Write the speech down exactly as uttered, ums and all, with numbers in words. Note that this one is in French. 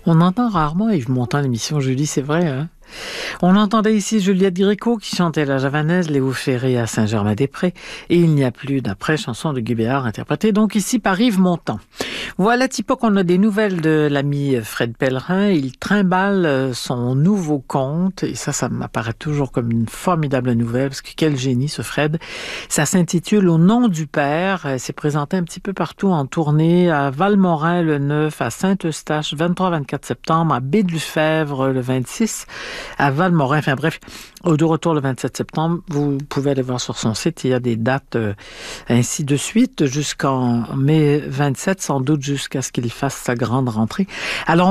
On entend rarement Yves Montand à l'émission Julie, c'est vrai, hein? On entendait ici Juliette Gréco qui chantait la javanaise, Léo Ferré à Saint-Germain-des-Prés, et Il n'y a plus d'après, chanson de Guy Béard, interprétée donc ici par Yves Montand. Voilà, Tipo, qu'on a des nouvelles de l'ami Fred Pellerin. Il trimballe son nouveau conte, et ça, ça m'apparaît toujours comme une formidable nouvelle, parce que quel génie ce Fred. Ça s'intitule Au nom du Père. C'est présenté un petit peu partout en tournée, à Valmorin le neuf, à Saint-Eustache vingt-trois vingt-quatre septembre, à Baie-du-Fèvre le vingt-six, à Valmorin, enfin bref, au de retour le vingt-sept septembre. Vous pouvez aller voir sur son site, il y a des dates euh, ainsi de suite jusqu'en mai vingt-sept, sans doute jusqu'à ce qu'il fasse sa grande rentrée. Alors